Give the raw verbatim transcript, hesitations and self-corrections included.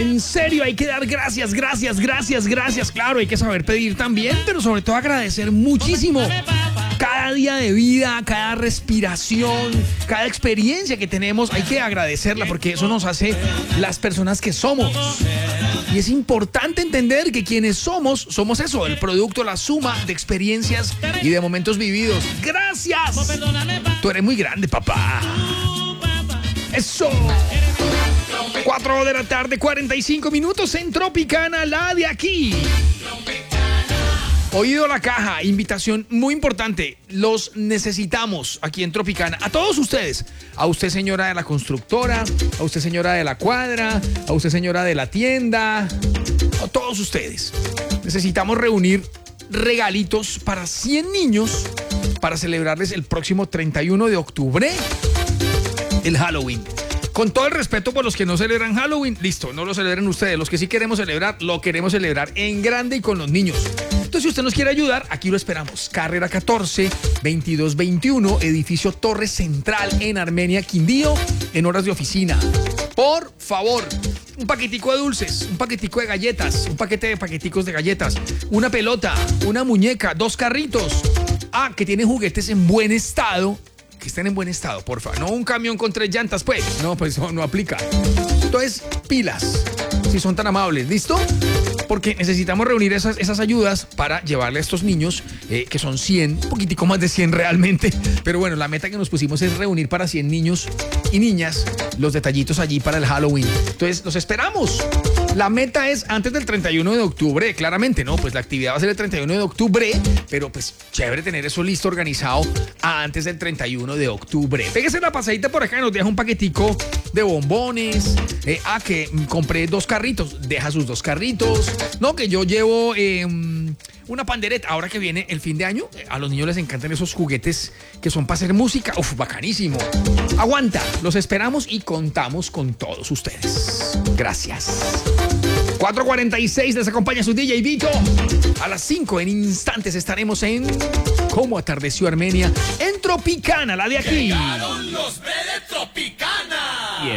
En serio, hay que dar gracias, gracias, gracias, gracias. Claro, hay que saber pedir también, pero sobre todo agradecer muchísimo. Cada día de vida, cada respiración, cada experiencia que tenemos, hay que agradecerla porque eso nos hace las personas que somos. Y es importante entender que quienes somos, somos eso, el producto, la suma de experiencias y de momentos vividos. ¡Gracias! Tú eres muy grande, papá. ¡Eso! cuatro de la tarde, cuarenta y cinco minutos en Tropicana, la de aquí. Oído la caja, invitación muy importante. Los necesitamos aquí en Tropicana. A todos ustedes. A usted, señora de la constructora. A usted, señora de la cuadra. A usted, señora de la tienda. A todos ustedes. Necesitamos reunir regalitos para cien niños para celebrarles el próximo treinta y uno de octubre el Halloween. Con todo el respeto por los que no celebran Halloween, listo, no lo celebren ustedes. Los que sí queremos celebrar, lo queremos celebrar en grande y con los niños. Entonces, si usted nos quiere ayudar, aquí lo esperamos. Carrera catorce, veintidós veintiuno, edificio Torre Central en Armenia, Quindío, en horas de oficina. Por favor, un paquetico de dulces, un paquetico de galletas, un paquete de paqueticos de galletas, una pelota, una muñeca, dos carritos. Ah, que tienen juguetes en buen estado. Que estén en buen estado, porfa. No un camión con tres llantas, pues. No, pues no, no aplica. Entonces, pilas, si son tan amables, ¿listo? Porque necesitamos reunir esas, esas ayudas para llevarle a estos niños, eh, que son cien, un poquitico más de cien realmente. Pero bueno, la meta que nos pusimos es reunir para cien niños y niñas los detallitos allí para el Halloween. Entonces, los esperamos. La meta es antes del treinta y uno de octubre, claramente, ¿no? Pues la actividad va a ser el treinta y uno de octubre, pero pues chévere tener eso listo, organizado antes del treinta y uno de octubre. Pégase la pasadita por acá y nos deja un paquetico de bombones. Eh, ah, que compré dos carritos. Deja sus dos carritos. No, que yo llevo eh, una pandereta. Ahora que viene el fin de año, a los niños les encantan esos juguetes que son para hacer música. Uf, bacanísimo. Aguanta, los esperamos y contamos con todos ustedes. Gracias. cuatro cuarenta y seis les acompaña su D J Vito. A las cinco en instantes estaremos en Cómo atardeció Armenia en Tropicana, la de aquí. Llegaron los de Tropicana.